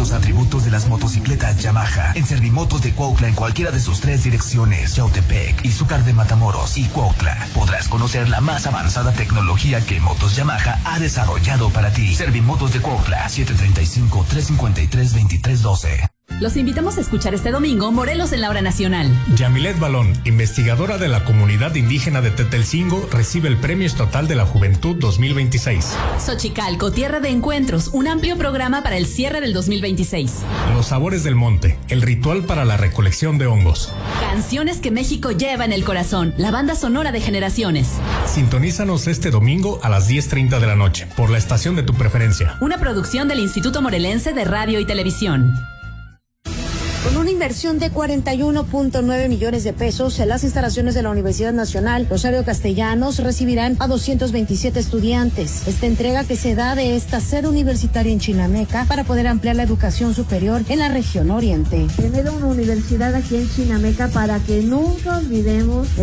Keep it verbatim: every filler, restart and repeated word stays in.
los atributos de las motocicletas Yamaha en Servimotos de Cuautla en cualquiera de sus tres direcciones, Yautepec, Izúcar de Matamoros y Cuautla. Podrás conocer la más avanzada tecnología que Motos Yamaha ha desarrollado para ti. Servimotos de Cuautla, siete treinta y cinco, trescientos cincuenta y tres, veintitrés doce. Los invitamos a escuchar este domingo Morelos en la Hora Nacional. Yamilet Balón, investigadora de la comunidad indígena de Tetelcingo, recibe el Premio Estatal de la Juventud dos mil veintiséis. Xochicalco, tierra de encuentros, un amplio programa para el cierre del dos mil veintiséis. Los sabores del monte, el ritual para la recolección de hongos. Canciones que México lleva en el corazón, la banda sonora de generaciones. Sintonízanos este domingo a las diez treinta de la noche, por la estación de tu preferencia. Una producción del Instituto Morelense de Radio y Televisión. Con una inversión de cuarenta y uno punto nueve millones de pesos, en las instalaciones de la Universidad Nacional Rosario Castellanos recibirán a doscientos veintisiete estudiantes. Esta entrega que se da de esta sede universitaria en Chinameca para poder ampliar la educación superior en la región oriente. Tener una universidad aquí en Chinameca para que nunca olvidemos